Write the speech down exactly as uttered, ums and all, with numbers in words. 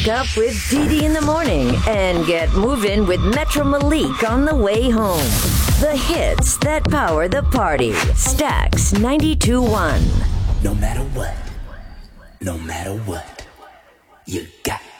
Up with Dee Dee in the morning and get moving with Metro Malik on the way home. The hits that power the party. Stax ninety-two point one. No matter what, no matter what, you got